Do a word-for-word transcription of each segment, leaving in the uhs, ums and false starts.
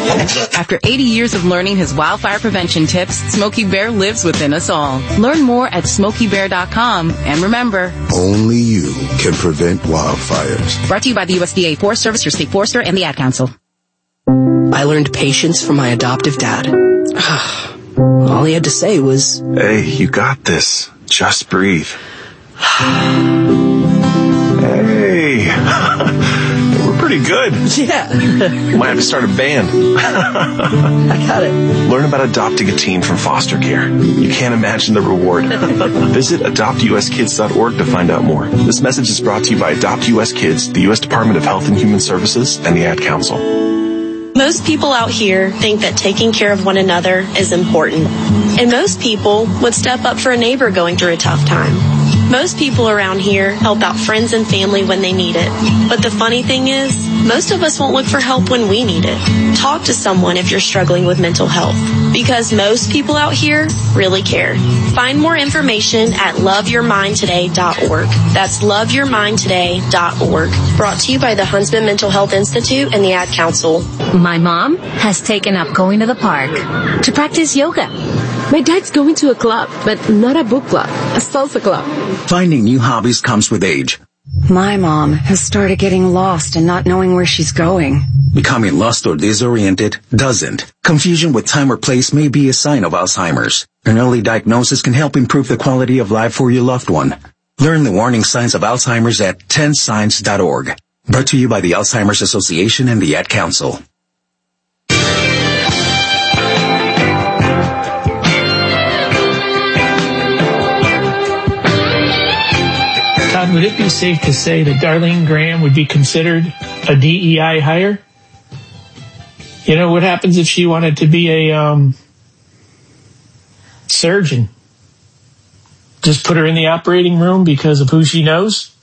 After eighty years of learning his wildfire prevention tips, Smokey Bear lives within us all. Learn more at smokey bear dot com. And remember, only you can prevent wildfires. Brought to you by the U S D A Forest Service, your state forester, and the Ad Council. I learned patience from my adoptive dad. All he had to say was, "Hey, you got this. Just breathe." Hey, we're pretty good. Yeah. Might have to start a band. I got it. Learn about adopting a teen from foster care. You can't imagine the reward. Visit adopt u s kids dot org to find out more. This message is brought to you by Adopt U S Kids, the U S Department of Health and Human Services, and the Ad Council. Most people out here think that taking care of one another is important. And most people would step up for a neighbor going through a tough time. Most people around here help out friends and family when they need it. But the funny thing is, most of us won't look for help when we need it. Talk to someone if you're struggling with mental health, because most people out here really care. Find more information at love your mind today dot org. That's love your mind today dot org. Brought to you by the Huntsman Mental Health Institute and the Ad Council. My mom has taken up going to the park to practice yoga. My dad's going to a club, but not a book club, a salsa club. Finding new hobbies comes with age. My mom has started getting lost and not knowing where she's going. Becoming lost or disoriented doesn't. Confusion with time or place may be a sign of Alzheimer's. An early diagnosis can help improve the quality of life for your loved one. Learn the warning signs of Alzheimer's at ten signs dot org. Brought to you by the Alzheimer's Association and the Ad Council. Would it be safe to say that Darlene Graham would be considered a D E I hire? You know, what happens if she wanted to be a um, surgeon? Just put her in the operating room because of who she knows?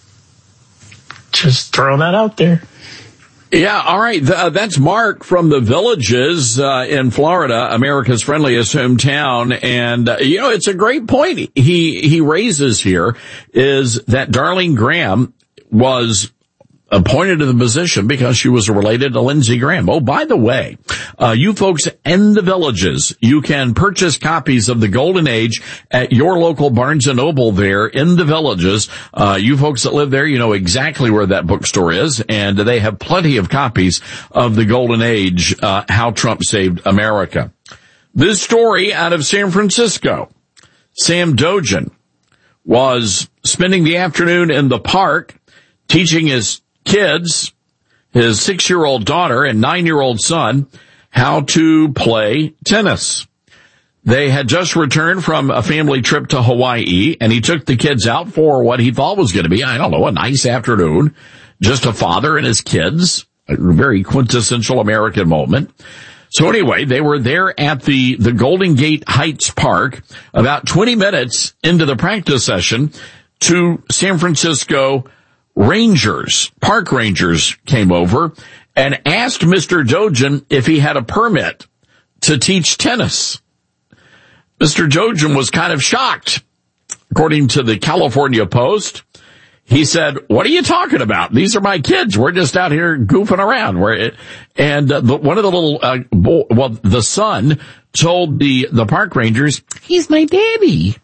Just throwing that out there. Yeah, all right. Uh, that's Mark from the Villages uh, in Florida, America's friendliest hometown. And, uh, you know, it's a great point he he raises here, is that Darlene Graham was appointed to the position because she was related to Lindsey Graham. Oh, by the way, uh, you folks in the Villages, you can purchase copies of The Golden Age at your local Barnes and Noble there in the Villages. Uh, you folks that live there, you know exactly where that bookstore is, and they have plenty of copies of The Golden Age, uh, How Trump Saved America. This story out of San Francisco. Sam Dojan was spending the afternoon in the park teaching his kids, his six-year-old daughter and nine-year-old son, how to play tennis. They had just returned from a family trip to Hawaii, and he took the kids out for what he thought was going to be, I don't know, a nice afternoon. Just a father and his kids. A very quintessential American moment. So anyway, they were there at the, the Golden Gate Heights Park about twenty minutes into the practice session. Two San Francisco Rangers, park rangers came over and asked Mister Dojan if he had a permit to teach tennis. Mister Dojan was kind of shocked. According to the California Post, he said, "What are you talking about? These are my kids. We're just out here goofing around." We're, and uh, the, one of the little, uh, bo- well, the son told the, the park rangers, "He's my daddy."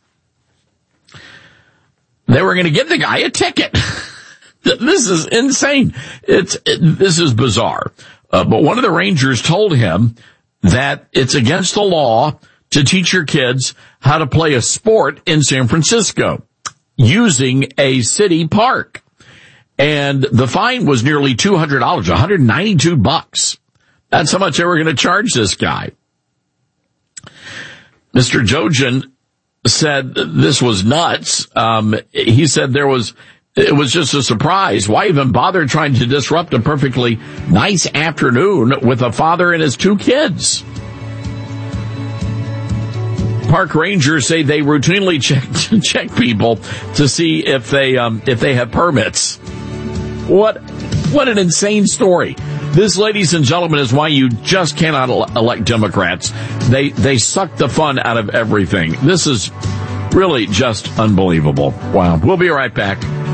They were going to give the guy a ticket. This is insane. It's, it, this is bizarre. Uh, but one of the rangers told him that it's against the law to teach your kids how to play a sport in San Francisco using a city park. And the fine was nearly two hundred dollars, one hundred ninety-two bucks. That's how much they were going to charge this guy. Mister Dojan said this was nuts. Um, he said there was, it was just a surprise. Why even bother trying to disrupt a perfectly nice afternoon with a father and his two kids? Park rangers say they routinely check check people to see if they um if they have permits. What what an insane story. This, ladies and gentlemen, is why you just cannot elect Democrats. They they suck the fun out of everything. This is really just unbelievable. Wow. We'll be right back.